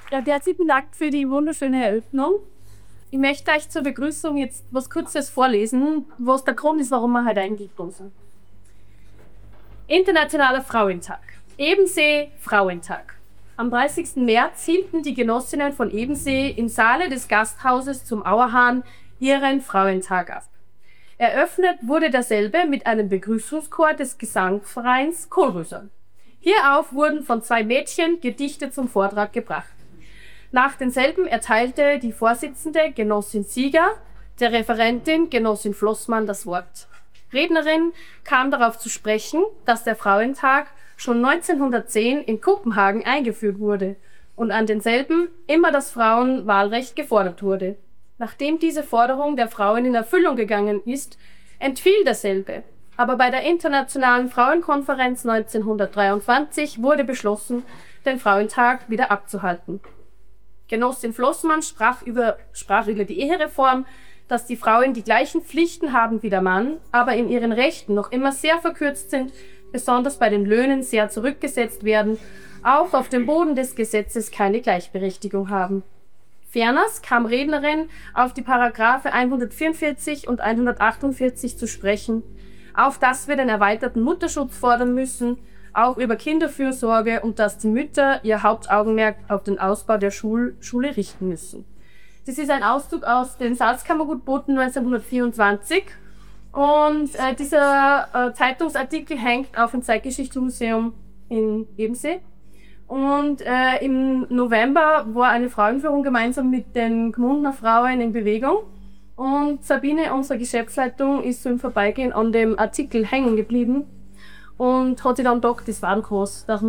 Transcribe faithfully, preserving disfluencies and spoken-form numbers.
Ja, herzlichen Dank für die wunderschöne Eröffnung. Ich möchte euch zur Begrüßung jetzt was Kurzes vorlesen, was der Grund ist, warum wir heute eingeladen sind. Internationaler Frauentag. Ebensee Frauentag. Am dreißigsten März hielten die Genossinnen von Ebensee im Saale des Gasthauses zum Auerhahn ihren Frauentag ab. Eröffnet wurde derselbe mit einem Begrüßungschor des Gesangvereins Kohlröser. Hierauf wurden von zwei Mädchen Gedichte zum Vortrag gebracht. Nach denselben erteilte die Vorsitzende Genossin Sieger der Referentin Genossin Flossmann das Wort. Rednerin kam darauf zu sprechen, dass der Frauentag schon neunzehnhundertzehn in Kopenhagen eingeführt wurde und an denselben immer das Frauenwahlrecht gefordert wurde. Nachdem diese Forderung der Frauen in Erfüllung gegangen ist, entfiel derselbe. Aber bei der Internationalen Frauenkonferenz neunzehnhundertdreiundzwanzig wurde beschlossen, den Frauentag wieder abzuhalten. Genossin Flossmann sprach über, sprach über die Ehereform, dass die Frauen die gleichen Pflichten haben wie der Mann, aber in ihren Rechten noch immer sehr verkürzt sind, besonders bei den Löhnen sehr zurückgesetzt werden, auch auf dem Boden des Gesetzes keine Gleichberechtigung haben. Ferners kam Rednerin auf die Paragraphe hundertvierundvierzig und hundertachtundvierzig zu sprechen, auf dass wir den erweiterten Mutterschutz fordern müssen, auch über Kinderfürsorge und dass die Mütter ihr Hauptaugenmerk auf den Ausbau der Schul Schule richten müssen. Das ist ein Auszug aus den Salzkammergutboten neunzehnhundertvierundzwanzig und äh, dieser äh, Zeitungsartikel hängt auf dem Zeitgeschichtsmuseum in Ebensee. Und äh, im November war eine Frauenführung gemeinsam mit den Gmundner Frauen in Bewegung. Und Sabine, unsere Geschäftsleitung, ist so im Vorbeigehen an dem Artikel hängen geblieben und hat sich dann gedacht, das war groß, dass man